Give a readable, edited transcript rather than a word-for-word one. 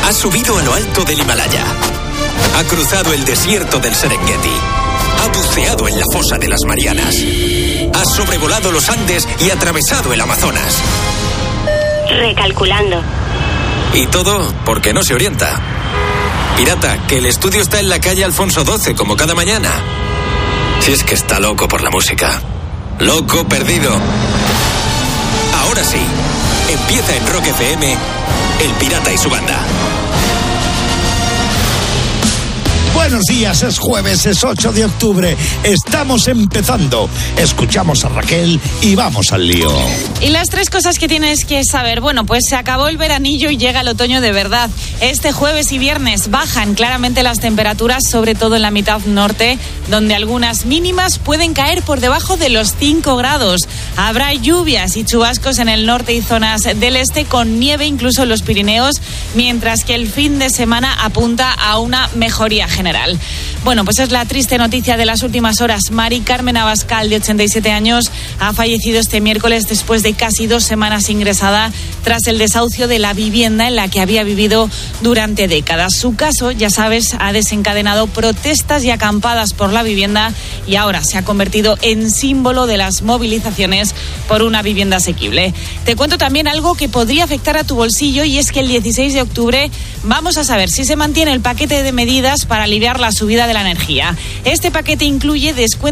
Ha subido a lo alto del Himalaya. Ha cruzado el desierto del Serengeti. Ha buceado en la fosa de las Marianas. Ha sobrevolado los Andes y atravesado el Amazonas. Recalculando. Y todo porque no se orienta. Pirata, que el estudio está en la calle Alfonso XII, como cada mañana. Si es que está loco por la música. Loco perdido. Ahora sí, empieza en Rock FM, El Pirata y su banda. Buenos días, es jueves, es 8 de octubre. Estamos empezando. Escuchamos a Raquel y vamos al lío. Y las 3 cosas que tienes que saber. Bueno, pues se acabó el veranillo y llega el otoño de verdad. Este jueves y viernes bajan claramente las temperaturas, sobre todo en la mitad norte, donde algunas mínimas pueden caer por debajo de los 5 grados. Habrá lluvias y chubascos en el norte y zonas del este, con nieve incluso en los Pirineos, mientras que el fin de semana apunta a una mejoría general. Bueno, pues es la triste noticia de las últimas horas. Mari Carmen Abascal, de 87 años, ha fallecido este miércoles después de casi 2 semanas ingresada tras el desahucio de la vivienda en la que había vivido durante décadas. Su caso, ya sabes, ha desencadenado protestas y acampadas por la vivienda y ahora se ha convertido en símbolo de las movilizaciones por una vivienda asequible. Te cuento también algo que podría afectar a tu bolsillo, y es que el 16 de octubre vamos a saber si se mantiene el paquete de medidas para aliviar la subida de la energía. Este paquete incluye descuentos